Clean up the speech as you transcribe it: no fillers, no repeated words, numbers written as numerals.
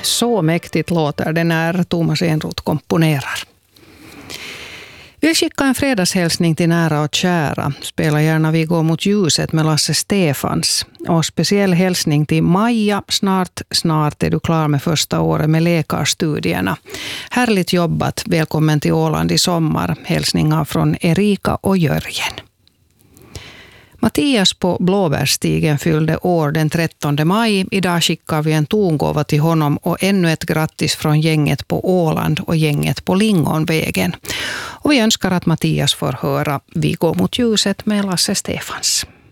Så mäktigt låter det när Thomas Enroth komponerar. Vi skickar en fredagshälsning till nära och kära. Spela gärna Vi går mot ljuset med Lasse Stefans. Och speciell hälsning till Maja. Snart är du klar med första året med läkarstudierna. Härligt jobbat. Välkommen till Åland i sommar. Hälsningar från Erika och Jörgen. Mattias på Blåbärstigen fyllde år den 13 maj. Idag skickar vi en tongåva till honom och ännu ett grattis från gänget på Åland och gänget på Lingonvägen. Och vi önskar att Mattias får höra Vi går mot ljuset med Lasse Stefans.